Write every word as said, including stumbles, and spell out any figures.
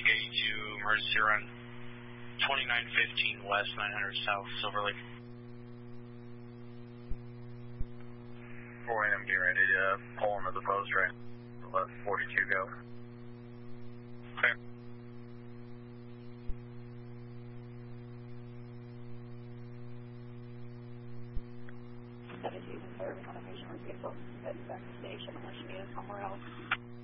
get you to emergency run twenty-nine fifteen west, nine hundred south, Silver Lake. four A M, get ready to pull into the post right. eleven forty-two, go. Okay. seventeen and third, on a mission reschedule. Head back to station unless you need us somewhere else.